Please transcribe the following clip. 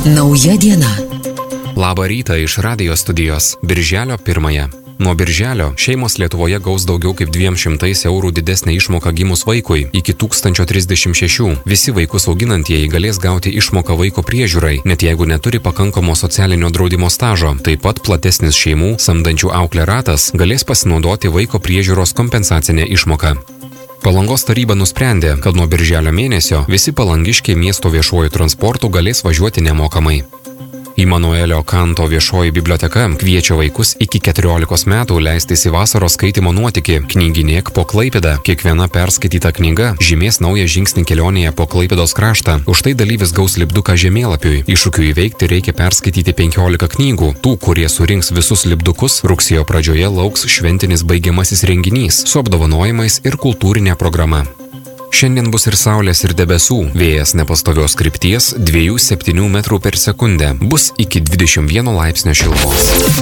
Nauja diena. Labą rytą iš radijo studijos. Birželio 1. Nuo birželio šeimos Lietuvoje gaus daugiau kaip 200 eurų didesnę išmoką gimus vaikui iki 1036. Visi vaikus auginantieji galės gauti išmoką vaiko priežiūrai, net jeigu neturi pakankamo socialinio draudimo stažo. Taip pat platesnis šeimų samdančių auklę ratas galės pasinaudoti vaiko priežiūros kompensacinę išmoką. Palangos taryba nusprendė, kad nuo birželio mėnesio visi palangiškiai miesto viešuoju transportu galės važiuoti nemokamai. Imanuelio Kanto viešoji biblioteka kviečia vaikus iki 14 metų leistis į vasaros skaitimo nuotykį Knyginėk po Klaipėdą. Kiekviena perskaityta knyga žymės naują žingsnį kelionėje po Klaipėdos kraštą. Už tai dalyvis gaus lipduką žemėlapiui. Iššūkiui įveikti reikia perskaityti 15 knygų. Tų, kurie surinks visus lipdukus, rugsėjo pradžioje lauks šventinis baigiamasis renginys su apdovanojimais ir kultūrinė programa. Šiandien bus ir saulės, ir debesų. Vėjas nepastovios krypties 2–7 metrų per sekundę. Bus iki 21 laipsnio šilumos.